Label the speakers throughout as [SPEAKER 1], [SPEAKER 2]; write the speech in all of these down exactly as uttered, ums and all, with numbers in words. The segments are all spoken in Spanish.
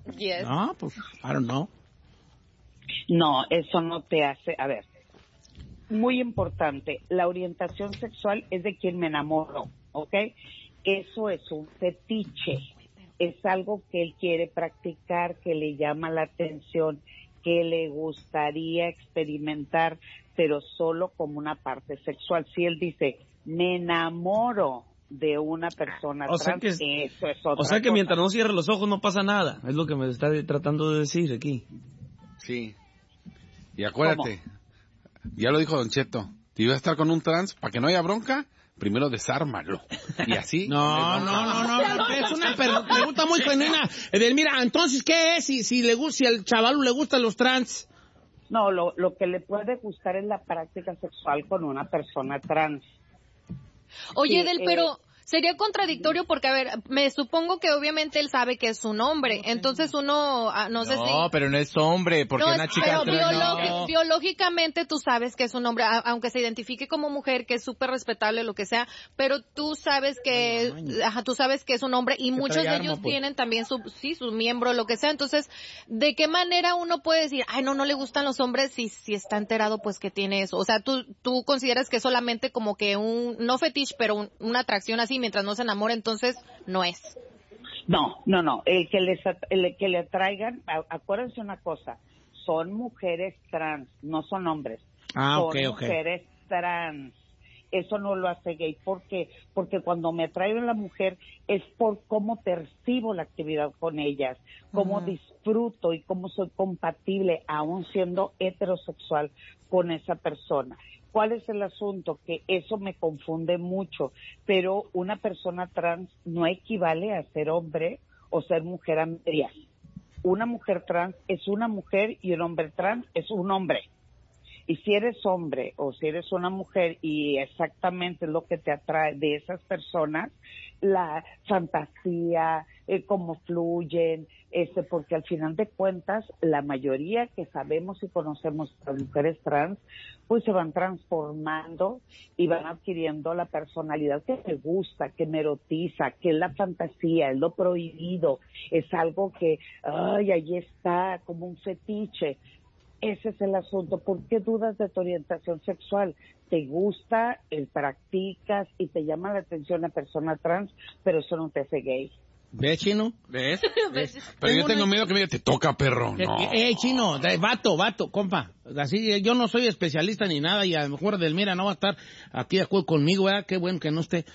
[SPEAKER 1] Yes.
[SPEAKER 2] No, pues, I don't know.
[SPEAKER 3] No, eso no te hace... A ver, muy importante, la orientación sexual es de quien me enamoro, ¿ok? Eso es un fetiche, es algo que él quiere practicar, que le llama la atención, que le gustaría experimentar, pero solo como una parte sexual. Si él dice, me enamoro de una persona
[SPEAKER 4] o sea
[SPEAKER 3] trans,
[SPEAKER 4] que,
[SPEAKER 3] eso es otra
[SPEAKER 4] O sea que
[SPEAKER 3] cosa.
[SPEAKER 4] mientras no cierre los ojos no pasa nada, es lo que me está tratando de decir aquí.
[SPEAKER 5] Sí. Y acuérdate, ¿cómo? Ya lo dijo Don Cheto, te iba a estar con un trans, para que no haya bronca, primero desármalo. Y así...
[SPEAKER 2] No, no, no, no, no, es una pregunta muy genuina. Edelmira, entonces, ¿qué es si, si, le, si al chaval le gustan los trans?
[SPEAKER 3] No, lo, lo que le puede gustar es la práctica sexual con una persona trans.
[SPEAKER 1] Oye,
[SPEAKER 3] sí,
[SPEAKER 1] Del,
[SPEAKER 3] eh,
[SPEAKER 1] pero sería contradictorio porque, a ver, me supongo que obviamente él sabe que es un hombre, entonces uno, no, no sé si...
[SPEAKER 6] No, pero no es hombre, porque
[SPEAKER 1] no,
[SPEAKER 6] una chica...
[SPEAKER 1] pero biológi-
[SPEAKER 6] no.
[SPEAKER 1] biológicamente tú sabes que es un hombre, a- aunque se identifique como mujer, que es súper respetable, lo que sea, pero tú sabes que, ajá, tú sabes que es un hombre y muchos de ellos arma, pues. tienen también su, sí, su miembro, lo que sea, entonces, ¿de qué manera uno puede decir, ay, no, no le gustan los hombres si, si está enterado, pues, que tiene eso? O sea, tú, tú consideras que es solamente como que un, no fetiche, pero un, una atracción así, mientras no se enamora, entonces no es.
[SPEAKER 3] No, no, no, el que les el que le atraigan, acuérdense una cosa, son mujeres trans, no son hombres.
[SPEAKER 2] Ah,
[SPEAKER 3] son
[SPEAKER 2] okay, okay.
[SPEAKER 3] mujeres trans. Eso no lo hace gay. ¿Por qué? Porque cuando me atraigo a la mujer es por cómo percibo la actividad con ellas, cómo uh-huh. disfruto y cómo soy compatible, aún siendo heterosexual, con esa persona. ¿Cuál es el asunto? Que eso me confunde mucho, pero una persona trans no equivale a ser hombre o ser mujer a medias. Una mujer trans es una mujer y un hombre trans es un hombre. Y si eres hombre o si eres una mujer y exactamente lo que te atrae de esas personas, la fantasía, eh, cómo fluyen, este, porque al final de cuentas la mayoría que sabemos y conocemos las mujeres trans, pues se van transformando y van adquiriendo la personalidad que me gusta, que me erotiza, que es la fantasía, es lo prohibido, es algo que, ay, ahí está, como un fetiche. Ese es el asunto. ¿Por qué dudas de tu orientación sexual? Te gusta, el practicas y te llama la atención la persona trans, pero eso no te hace gay.
[SPEAKER 2] ¿Ves, Chino?
[SPEAKER 5] ¿Ves? ¿Ves? Pero yo tengo miedo que me diga, te toca, perro. No.
[SPEAKER 2] Eh, eh, Chino, vato, vato, compa. Así, yo no soy especialista ni nada y a lo mejor Delmira no va a estar aquí de acuerdo conmigo, ¿verdad? Qué bueno que no esté.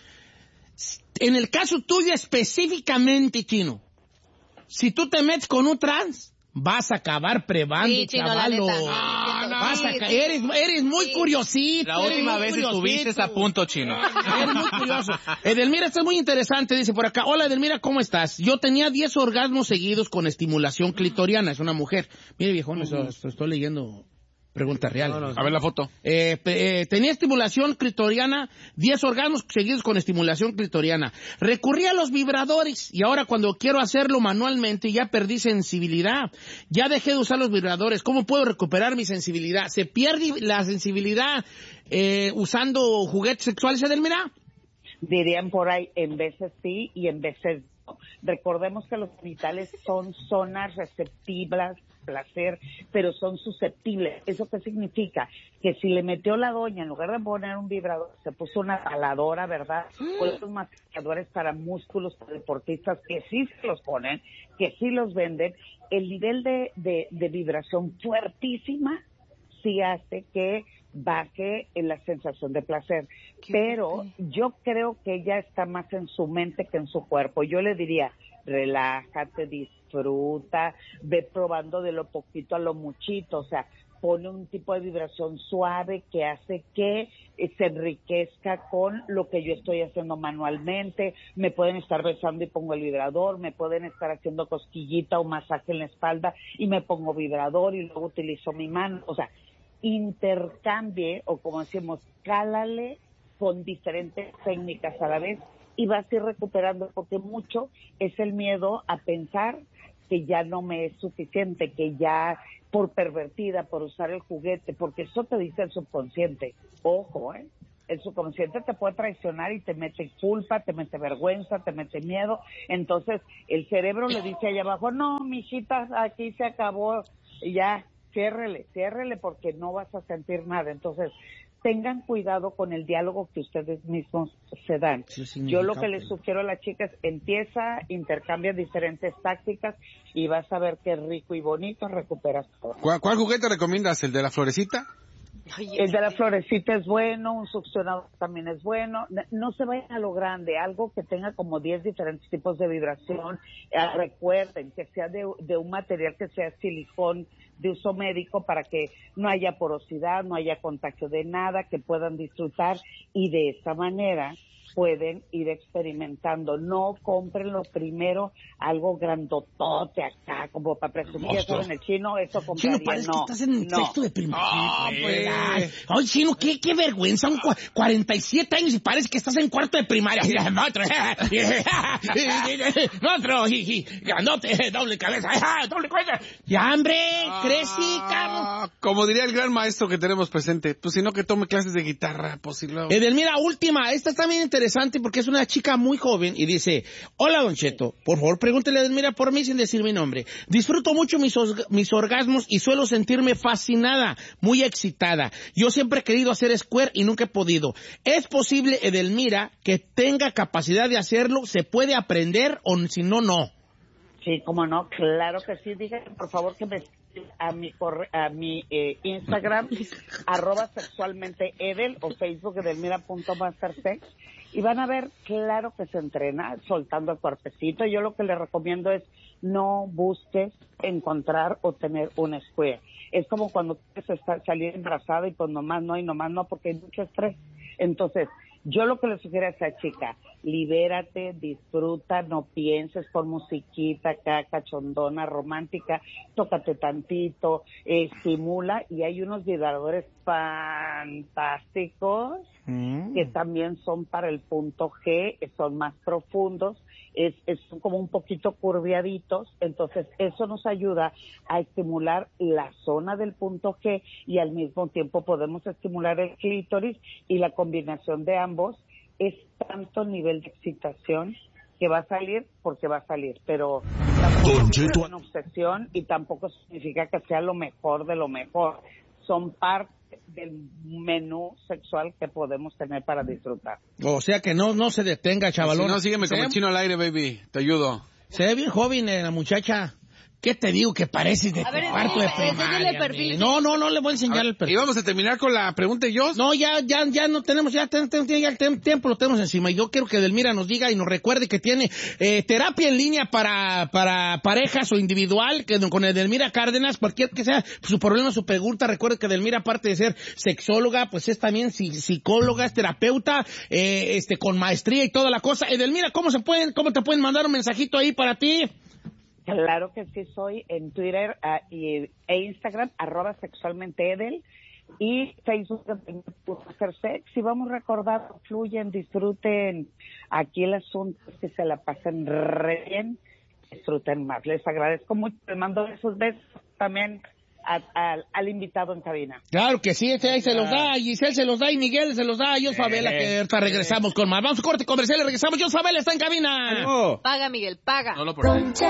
[SPEAKER 2] En el caso tuyo específicamente, Chino, si tú te metes con un trans, vas a acabar prevando,
[SPEAKER 1] sí, Chino,
[SPEAKER 2] chavalo.
[SPEAKER 1] La
[SPEAKER 2] no, no, vas a
[SPEAKER 1] sí,
[SPEAKER 2] ca-
[SPEAKER 1] sí.
[SPEAKER 2] eres, eres muy
[SPEAKER 1] sí.
[SPEAKER 2] curiosito.
[SPEAKER 6] La última vez estuviste a punto, Chino.
[SPEAKER 2] Eres muy curioso. Edelmira, esto es muy interesante, dice por acá. Hola, Edelmira, ¿cómo estás? Yo tenía diez orgasmos seguidos con estimulación clitoriana, es una mujer. Mire, viejón, eso, eso estoy leyendo preguntas reales.
[SPEAKER 5] No, no, a ver la foto.
[SPEAKER 2] Eh, eh, tenía estimulación clitoriana, diez orgasmos seguidos con estimulación clitoriana. Recurrí a los vibradores y ahora cuando quiero hacerlo manualmente ya perdí sensibilidad. Ya dejé de usar los vibradores. ¿Cómo puedo recuperar mi sensibilidad? ¿Se pierde la sensibilidad eh, usando juguetes sexuales, Edelmira?
[SPEAKER 3] Dirían por ahí, en veces sí y en veces no. Recordemos que los genitales son zonas receptivas, placer, pero son susceptibles. ¿Eso qué significa? Que si le metió la doña, en lugar de poner un vibrador, se puso una jaladora, ¿verdad? O esos masajeadores para músculos, para deportistas, que sí se los ponen, que sí los venden, el nivel de, de, de vibración fuertísima sí hace que baje en la sensación de placer. Pero yo creo que ella está más en su mente que en su cuerpo. Yo le diría, relájate, disfruta, ve probando de lo poquito a lo muchito, o sea, pone un tipo de vibración suave que hace que eh, se enriquezca con lo que yo estoy haciendo manualmente. Me pueden estar besando y pongo el vibrador, me pueden estar haciendo cosquillita o masaje en la espalda y me pongo vibrador y luego utilizo mi mano, o sea, intercambie, o como decimos, cálale con diferentes técnicas a la vez y vas a ir recuperando, porque mucho es el miedo a pensar que ya no me es suficiente, que ya por pervertida, por usar el juguete, porque eso te dice el subconsciente. Ojo, ¿eh? el subconsciente te puede traicionar y te mete culpa, te mete vergüenza, te mete miedo. Entonces, el cerebro le dice allá abajo, no, mijita, aquí se acabó, ya, ciérrele, ciérrele porque no vas a sentir nada. Entonces, tengan cuidado con el diálogo que ustedes mismos se dan. Yo lo que les sugiero a las chicas, empieza, intercambia diferentes tácticas y vas a ver qué rico y bonito recuperas todo.
[SPEAKER 5] ¿Cuál, cuál juguete recomiendas? ¿El de la florecita?
[SPEAKER 3] El de la florecita es bueno, un succionador también es bueno. No se vayan a lo grande, algo que tenga como diez diferentes tipos de vibración. Eh, recuerden que sea de, de un material que sea silicón de uso médico para que no haya porosidad, no haya contagio de nada, que puedan disfrutar y de esa manera pueden ir experimentando. No compren lo primero algo grandotote acá, como para presumir. Ya saben, el chino, eso compraría.
[SPEAKER 2] Chino, parece
[SPEAKER 3] no,
[SPEAKER 2] que estás en
[SPEAKER 3] no.
[SPEAKER 2] sexto de primaria.
[SPEAKER 5] Ah, pues.
[SPEAKER 2] Ay, ay, Chino, qué, qué vergüenza. Un cua- cuarenta y siete años y parece que estás en cuarto de primaria. Otro, otro, grandote, doble cabeza, doble cabeza. Ya, hombre, crecí, caro.
[SPEAKER 5] Ah, como diría el gran maestro que tenemos presente, pues si no que tome clases de guitarra, pues si luego...
[SPEAKER 2] Edelmira, última, esta está bien interesante porque es una chica muy joven y dice, hola Don Cheto, por favor pregúntele a Edelmira por mí sin decir mi nombre. Disfruto mucho mis, os- mis orgasmos y suelo sentirme fascinada, muy excitada. Yo siempre he querido hacer square y nunca he podido. ¿Es posible, Edelmira, que tenga capacidad de hacerlo? ¿Se puede aprender o si no, no?
[SPEAKER 3] Sí, cómo no, claro que sí. Díganme, por favor, que me escriban a mi corre a mi eh, Instagram, arroba sexualmente edel, o Facebook edelmira.mastersex, y van a ver, claro que se entrena soltando el cuerpecito. Yo lo que les recomiendo es no busques encontrar o tener un square. Es como cuando quieres estar, salir embarazada y pues nomás no y nomás no porque hay mucho estrés. Entonces, yo lo que le sugiero a esa chica, libérate, disfruta, no pienses, por musiquita acá, cachondona, romántica, tócate tantito, estimula, y hay unos vibradores fantásticos mm. que también son para el punto G, son más profundos, es, es son como un poquito curviaditos, entonces eso nos ayuda a estimular la zona del punto G y al mismo tiempo podemos estimular el clítoris, y la combinación de ambos es tanto nivel de excitación que va a salir porque va a salir, pero tampoco es una obsesión y tampoco significa que sea lo mejor de lo mejor. Son parte del menú sexual que podemos tener para disfrutar.
[SPEAKER 2] O sea que no no se detenga, chavalón.
[SPEAKER 5] Si no, sígueme como el chino al aire, baby. Te ayudo.
[SPEAKER 2] Se ve bien joven eh, la muchacha. ¿Qué te digo? Que pareces de
[SPEAKER 1] ver,
[SPEAKER 2] cuarto de primaria. Perfil. No, no, no le voy a enseñar a ver, el perfil.
[SPEAKER 5] ¿Y vamos a terminar con la pregunta y yo?
[SPEAKER 2] No, ya, ya, ya no tenemos, ya, ten, ten, ya el tiempo lo tenemos encima. Y yo quiero que Edelmira nos diga y nos recuerde que tiene eh, terapia en línea para, para parejas o individual, que con Edelmira Cárdenas, cualquier que sea su problema, su pregunta. Recuerde que Edelmira, aparte de ser sexóloga, pues es también psicóloga, es terapeuta, eh, este, con maestría y toda la cosa. Edelmira, ¿cómo se pueden, cómo te pueden mandar un mensajito ahí para ti?
[SPEAKER 3] Claro que sí, soy en Twitter uh, y, e Instagram, arroba sexualmente edel, y Facebook, hacer sex, y vamos recordando, fluyen, disfruten. Aquí el asunto es que se la pasen re bien, disfruten más. Les agradezco mucho, les mando esos besos también a, a, al invitado en cabina.
[SPEAKER 2] Claro que sí, este ahí se los da, Giselle se los da y Miguel se los da, Jos Favela, que ahorita regresamos con más. Vamos a corte comercial y regresamos. Jos Favela está en cabina.
[SPEAKER 1] Oh. Paga, Miguel, paga.
[SPEAKER 5] No lo prometo.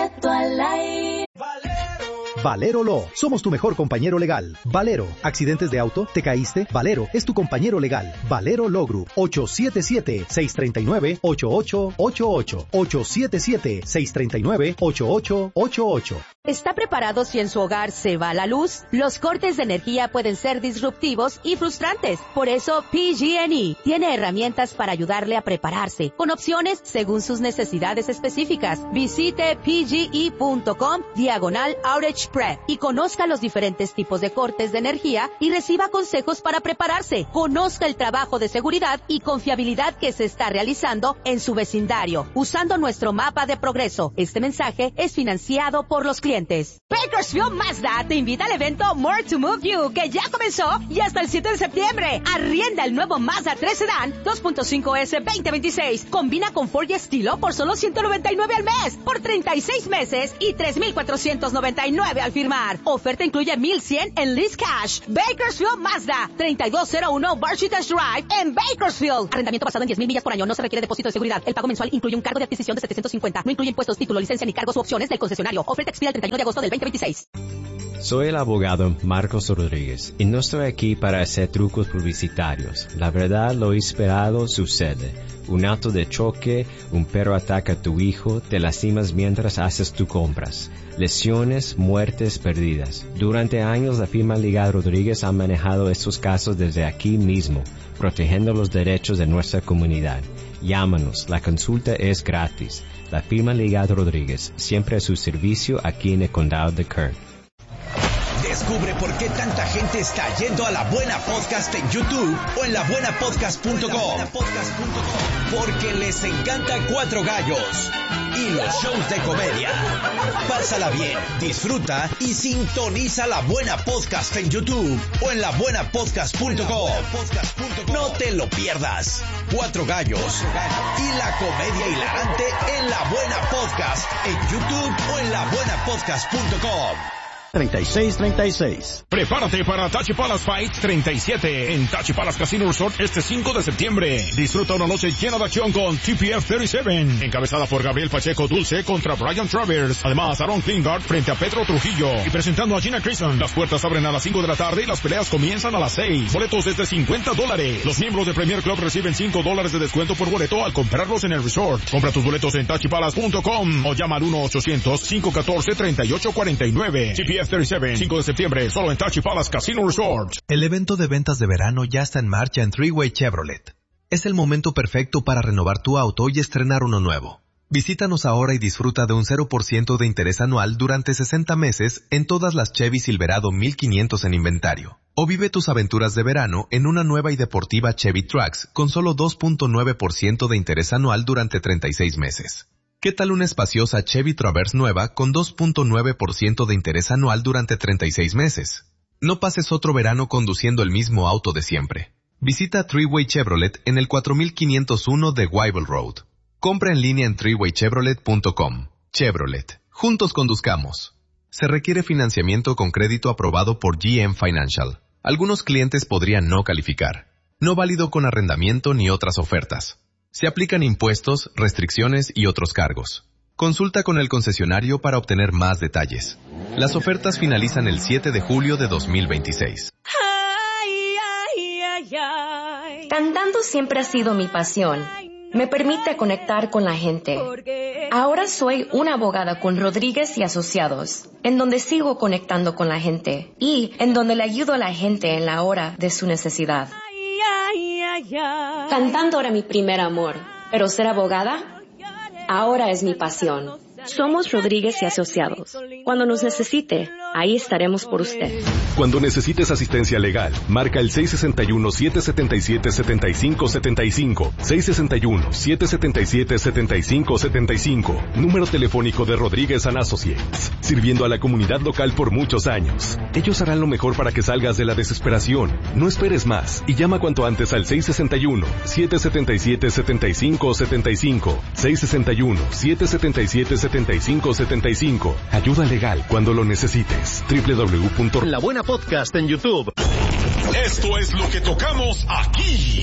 [SPEAKER 7] Valero Law, somos tu mejor compañero legal. Valero, accidentes de auto, te caíste, Valero es tu compañero legal. Valero Law Group, ocho siete siete, seis tres nueve, ocho ocho ocho ocho, ocho siete siete, seis tres nueve, ocho ocho ocho ocho.
[SPEAKER 8] ¿Está preparado si en su hogar se va la luz? Los cortes de energía pueden ser disruptivos y frustrantes. Por eso, P G and E tiene herramientas para ayudarle a prepararse, con opciones según sus necesidades específicas. Visite pge.com diagonal outage prep y conozca los diferentes tipos de cortes de energía y reciba consejos para prepararse. Conozca el trabajo de seguridad y confiabilidad que se está realizando en su vecindario, usando nuestro mapa de progreso. Este mensaje es financiado por los clientes. clientes. Bakersfield Mazda te invita al evento More to Move You, que ya comenzó y hasta el siete de septiembre. Arrienda el nuevo Mazda tres Sedan dos punto cinco S veinte veintiséis. Combina confort y estilo por solo ciento noventa y nueve al mes, por treinta y seis meses y tres mil cuatrocientos noventa y nueve al firmar. Oferta incluye mil cien en lease cash. Bakersfield Mazda, treinta y dos cero uno Barchitas Drive en Bakersfield. Arrendamiento basado en diez mil millas por año. No se requiere depósito de seguridad. El pago mensual incluye un cargo de adquisición de setecientos cincuenta. No incluye impuestos, título, licencia ni cargos u opciones del concesionario. Oferta expira el treinta y uno de agosto del veinte veintiséis.
[SPEAKER 9] Soy el abogado Marcos Rodríguez y no estoy aquí para hacer trucos publicitarios. La verdad, lo esperado sucede. Un auto de choque, un perro ataca a tu hijo, te lastimas mientras haces tus compras. Lesiones, muertes, pérdidas. Durante años la firma Liga Rodríguez ha manejado estos casos desde aquí mismo, protegiendo los derechos de nuestra comunidad. Llámanos, la consulta es gratis. La firma Liga Rodríguez, siempre a su servicio aquí en el condado de Kern.
[SPEAKER 10] Descubre por qué tanta gente está yendo a La Buena Podcast en YouTube o en la buena podcast punto com. Porque les encanta Cuatro Gallos y los shows de comedia. Pásala bien, disfruta y sintoniza La Buena Podcast en YouTube o en la buena podcast punto com. No te lo pierdas. Cuatro Gallos y la comedia hilarante en La Buena Podcast en YouTube o en la buena podcast punto com.
[SPEAKER 11] treinta y seis treinta y seis.
[SPEAKER 12] Prepárate para Tachi Palace Fight treinta y siete en Tachi Palace Casino Resort este cinco de septiembre. Disfruta una noche llena de acción con T P F treinta y siete, encabezada por Gabriel Pacheco Dulce contra Brian Travers. Además, Aaron Klingard frente a Pedro Trujillo y presentando a Gina Grayson. Las puertas abren a las cinco de la tarde y las peleas comienzan a las seis. Boletos desde cincuenta dólares. Los miembros de Premier Club reciben cinco dólares de descuento por boleto al comprarlos en el resort. Compra tus boletos en tachi palace punto com o llama al uno ochocientos cinco uno cuatro treinta y ocho cuarenta y nueve. T P F treinta y siete, cinco de septiembre, solo en Tachi Palace Casino Resort.
[SPEAKER 13] El evento de ventas de verano ya está en marcha en Three-Way Chevrolet. Es el momento perfecto para renovar tu auto y estrenar uno nuevo. Visítanos ahora y disfruta de un cero por ciento de interés anual durante sesenta meses en todas las Chevy Silverado mil quinientos en inventario. O vive tus aventuras de verano en una nueva y deportiva Chevy Trax con solo dos punto nueve por ciento de interés anual durante treinta y seis meses. ¿Qué tal una espaciosa Chevy Traverse nueva con dos punto nueve por ciento de interés anual durante treinta y seis meses? No pases otro verano conduciendo el mismo auto de siempre. Visita Three-Way Chevrolet en el cuatro mil quinientos uno de Wyville Road. Compra en línea en three way chevrolet punto com. Chevrolet. Juntos conduzcamos. Se requiere financiamiento con crédito aprobado por G M Financial. Algunos clientes podrían no calificar. No válido con arrendamiento ni otras ofertas. Se aplican impuestos, restricciones y otros cargos. Consulta con el concesionario para obtener más detalles. Las ofertas finalizan el siete de julio de dos mil veintiséis.
[SPEAKER 14] Ay, ay, ay, ay. Cantando siempre ha sido mi pasión. Me permite conectar con la gente. Ahora soy una abogada con Rodríguez y Asociados, en donde sigo conectando con la gente y en donde le ayudo a la gente en la hora de su necesidad. Cantando era mi primer amor, pero ser abogada ahora es mi pasión. Somos Rodríguez y Asociados. Cuando nos necesite, ahí estaremos por usted.
[SPEAKER 15] Cuando necesites asistencia legal, marca el seis seis uno, siete siete siete, siete cinco siete cinco, seis seis uno, siete siete siete, siete cinco siete cinco, número telefónico de Rodríguez and Associates, sirviendo a la comunidad local por muchos años. Ellos harán lo mejor para que salgas de la desesperación. No esperes más y llama cuanto antes al seis seis uno, siete siete siete, siete cinco siete cinco, seis seis uno, siete siete siete, siete cinco siete cinco. Ayuda legal cuando lo necesites. doble u doble u doble u punto
[SPEAKER 11] La Buena Podcast en YouTube.
[SPEAKER 12] Esto es lo que tocamos aquí.